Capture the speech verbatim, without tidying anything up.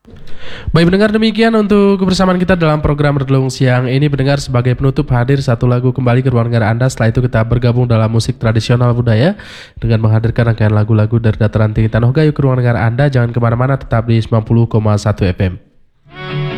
Baik pendengar, demikian untuk kebersamaan kita dalam program Redulung Siang ini. Pendengar, sebagai penutup hadir satu lagu kembali ke ruang dengar Anda. Setelah itu kita bergabung dalam musik tradisional budaya dengan menghadirkan rangkaian lagu-lagu dari dataran tinggi Tanah Gayo ke ruang dengar Anda. Jangan kemana-mana, tetap di sembilan puluh koma satu F M.